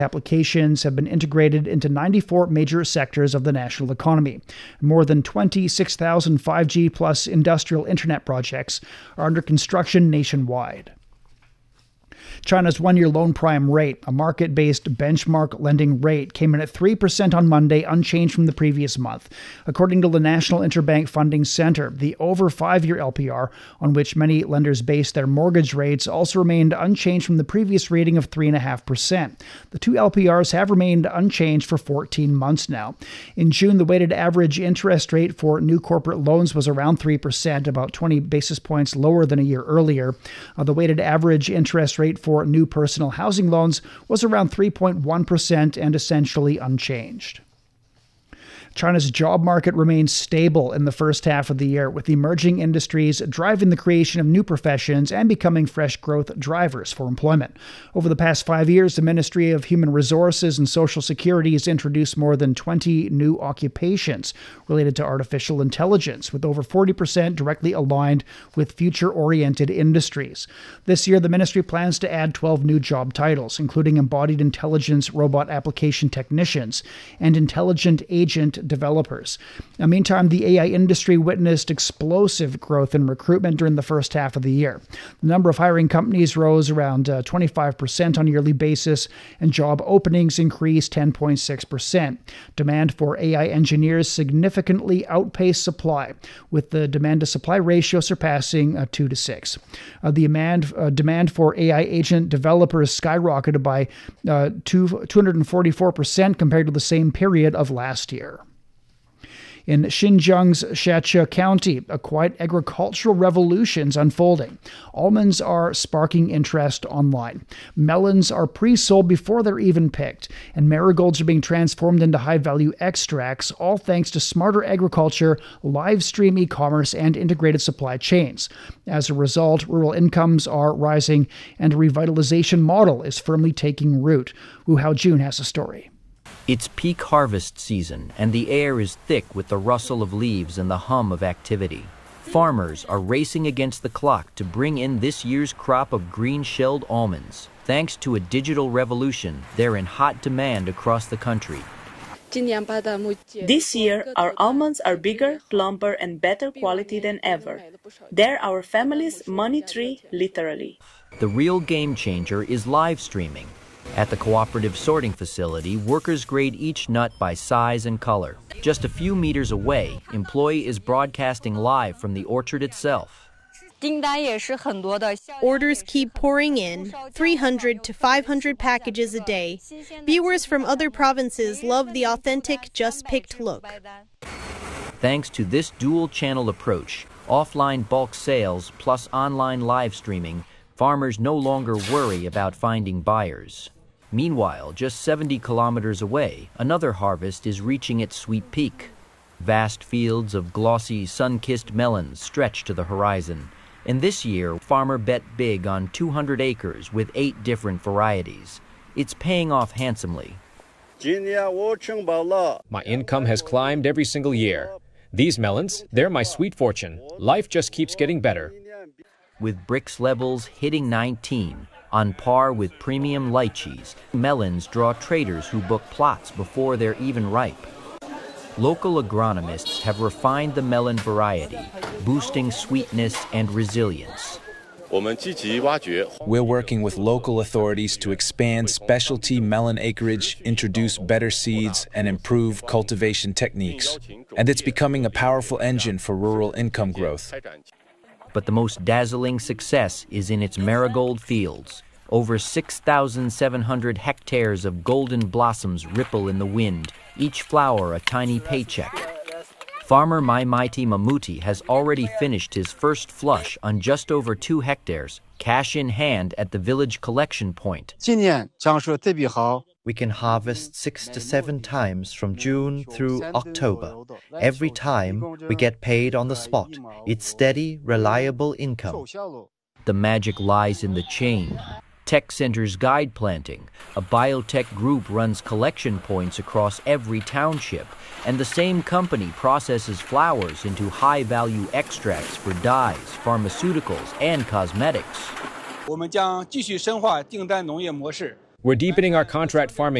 Applications have been integrated into 94 major sectors of the national economy. More than 26,000 5G plus industrial internet projects are under construction nationwide. China's one-year loan prime rate, a market-based benchmark lending rate, came in at 3% on Monday, unchanged from the previous month. According to the National Interbank Funding Center, the over 5-year LPR, on which many lenders base their mortgage rates, also remained unchanged from the previous reading of 3.5%. The two LPRs have remained unchanged for 14 months now. In June, the weighted average interest rate for new corporate loans was around 3%, about 20 basis points lower than a year earlier. The weighted average interest rate for new personal housing loans was around 3.1% and essentially unchanged. China's job market remains stable in the first half of the year, with emerging industries driving the creation of new professions and becoming fresh growth drivers for employment. Over the past 5 years, the Ministry of Human Resources and Social Security has introduced more than 20 new occupations related to artificial intelligence, with over 40% directly aligned with future-oriented industries. This year, the ministry plans to add 12 new job titles, including embodied intelligence robot application technicians and intelligent agent developers. Meantime, the AI industry witnessed explosive growth in recruitment during the first half of the year. The number of hiring companies rose around 25% on a yearly basis, and job openings increased 10.6%. Demand for AI engineers significantly outpaced supply, with the demand-to-supply ratio surpassing 2 to 6. The demand for AI agent developers skyrocketed by 244% compared to the same period of last year. In Xinjiang's Shacha County, a quiet agricultural revolution's unfolding. Almonds are sparking interest online. Melons are pre-sold before they're even picked, and marigolds are being transformed into high-value extracts, all thanks to smarter agriculture, live stream e-commerce, and integrated supply chains. As a result, rural incomes are rising, and a revitalization model is firmly taking root. Wu Haojun has a story. It's peak harvest season, and the air is thick with the rustle of leaves and the hum of activity. Farmers are racing against the clock to bring in this year's crop of green-shelled almonds. Thanks to a digital revolution, they're in hot demand across the country. This year, our almonds are bigger, plumper, and better quality than ever. They're our family's money tree, literally. The real game changer is live streaming. At the cooperative sorting facility, workers grade each nut by size and color. Just a few meters away, employee is broadcasting live from the orchard itself. Orders keep pouring in, 300 to 500 packages a day. Viewers from other provinces love the authentic, just-picked look. Thanks to this dual-channel approach, offline bulk sales plus online live streaming, farmers no longer worry about finding buyers. Meanwhile, just 70 kilometers away, another harvest is reaching its sweet peak. Vast fields of glossy, sun-kissed melons stretch to the horizon. And this year, farmer bet big on 200 acres with 8 different varieties. It's paying off handsomely. My income has climbed every single year. These melons, they're my sweet fortune. Life just keeps getting better. With Brix levels hitting 19, on par with premium lychees, melons draw traders who book plots before they're even ripe. Local agronomists have refined the melon variety, boosting sweetness and resilience. We're working with local authorities to expand specialty melon acreage, introduce better seeds, and improve cultivation techniques. And it's becoming a powerful engine for rural income growth. But the most dazzling success is in its marigold fields. Over 6,700 hectares of golden blossoms ripple in the wind, each flower a tiny paycheck. Farmer Maimaiti Mamuti has already finished his first flush on just over 2 hectares, cash in hand at the village collection point. We can harvest 6 to 7 times from June through October. Every time we get paid on the spot. It's steady, reliable income. The magic lies in the chain. Tech Center's guide planting. A biotech group runs collection points across every township, and the same company processes flowers into high-value extracts for dyes, pharmaceuticals, and cosmetics. We're deepening our contract farming